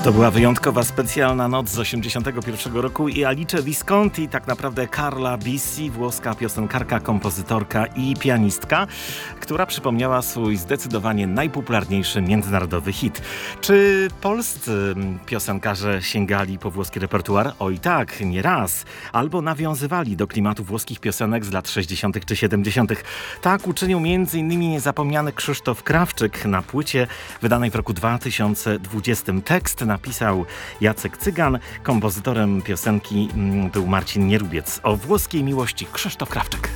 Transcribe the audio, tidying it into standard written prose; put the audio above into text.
To była wyjątkowa, specjalna noc z 1981 roku i Alice Visconti, tak naprawdę Carla Bissi, włoska piosenkarka, kompozytorka i pianistka, która przypomniała swój zdecydowanie najpopularniejszy międzynarodowy hit. Czy polscy piosenkarze sięgali po włoski repertuar? Oj tak, nie raz. Albo nawiązywali do klimatu włoskich piosenek z lat 60. czy 70. Tak uczynił m.in. niezapomniany Krzysztof Krawczyk na płycie wydanej w roku 2020. Tekst napisał Jacek Cygan, kompozytorem piosenki był Marcin Nierubiec. O włoskiej miłości Krzysztof Krawczyk.